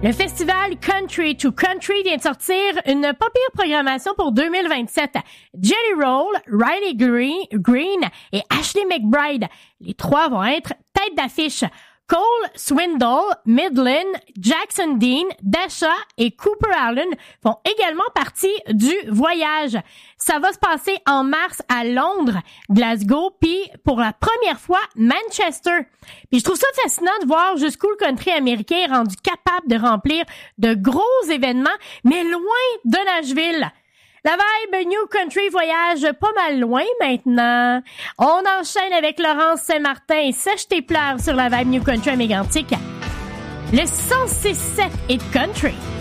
Le festival Country to Country vient de sortir une pas pire programmation pour 2027. Jelly Roll, Riley Green et Ashley McBride. Les trois vont être tête d'affiche. Cole Swindle, Midland, Jackson Dean, Dasha et Cooper Allen font également partie du voyage. Ça va se passer en mars à Londres, Glasgow, puis pour la première fois, Manchester. Puis je trouve ça fascinant de voir jusqu'où le country américain est rendu capable de remplir de gros événements, mais loin de Nashville. La vibe New Country voyage pas mal loin maintenant. On enchaîne avec Laurence Saint-Martin et Sèche tes pleurs sur la vibe New Country à Mégantic. Le 106.7 est country.